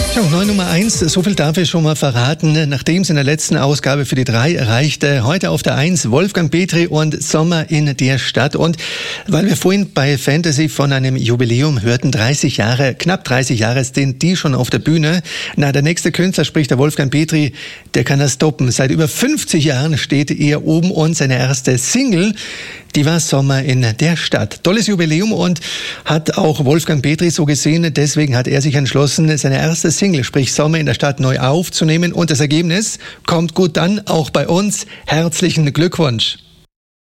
Ja, neu Nummer 1, so viel darf ich schon mal verraten, nachdem es in der letzten Ausgabe für die 3 erreichte. Heute auf der 1 Wolfgang Petri und Sommer in der Stadt. Und weil wir vorhin bei Fantasy von einem Jubiläum hörten, 30 Jahre, knapp 30 Jahre sind die schon auf der Bühne. Na, der nächste Künstler, sprich der Wolfgang Petri, der kann das toppen. Seit über 50 Jahren steht er oben und seine erste Single, die war Sommer in der Stadt. Tolles Jubiläum und hat auch Wolfgang Petri so gesehen. Deswegen hat er sich entschlossen, seine erste Single, sprich Sommer in der Stadt, neu aufzunehmen. Und das Ergebnis kommt gut an, auch bei uns. Herzlichen Glückwunsch.